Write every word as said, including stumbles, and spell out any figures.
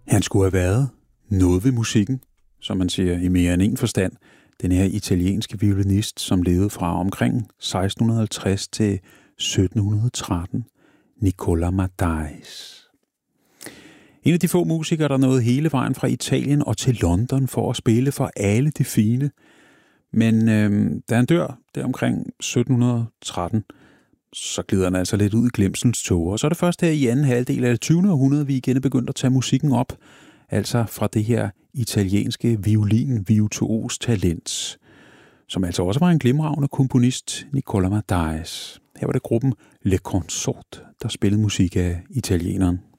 Han skulle have været noget ved musikken, som man siger i mere end en forstand. Den her italienske violinist, som levede fra omkring seksten halvtreds til sytten tretten, Nicola Mattæus. En af de få musikere, der nåede hele vejen fra Italien og til London for at spille for alle de fine. Men øh, da han dør der omkring sytten tretten, så glider han altså lidt ud i glemselens tog. Og så er det først her i anden halvdel af det tyvende århundrede, vi igen er begyndt at tage musikken op. Altså fra det her italienske violin-virtuos talent, som altså også var en glimragende komponist, Nicola Mattæus. Her var det gruppen Le Consort, der spillede musik af italieneren.